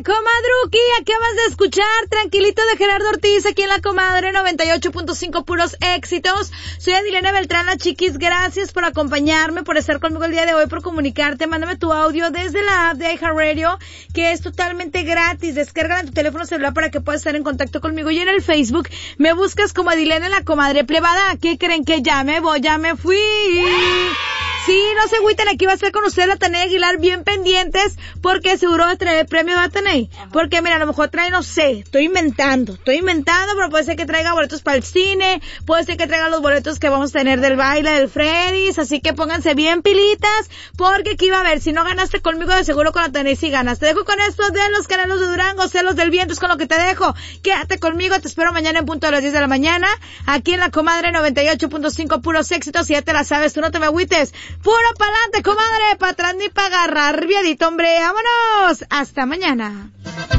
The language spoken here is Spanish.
comadruki, acabas de escuchar Tranquilito de Gerardo Ortiz aquí en La Comadre 98.5 puros éxitos. Soy Adilena Beltrán, la chiquis, gracias por acompañarme, por estar conmigo el día de hoy, por comunicarte. Mándame tu audio desde la app de iHeartRadio, que es totalmente gratis. Descárgala en tu teléfono celular para que puedas estar en contacto conmigo. Y en el Facebook me buscas como Adilena La Comadre Plebada. ¿Qué creen que ya me voy? Ya me fui. Sí, no se agüiten, aquí va a estar con ustedes la Taney Aguilar, bien pendientes, porque seguro va a traer el premio de Taney. Porque mira, a lo mejor trae, no sé, estoy inventando, pero puede ser que traiga boletos para el cine, puede ser que traiga los boletos que vamos a tener del baile del Freddy's, así que pónganse bien pilitas, porque aquí va a ver, si no ganaste conmigo, de seguro con la Taney sí ganas. Te dejo con esto de los Canelos de Durango, Celos del Viento, es con lo que te dejo. Quédate conmigo, te espero mañana en punto de las 10 de la mañana, aquí en La Comadre 98.5 puros éxitos, y ya te la sabes, tú no te me agüites. Puro pa'lante, comadre, pa' atrás ni pa' agarrar, viadito, hombre, vámonos, hasta mañana.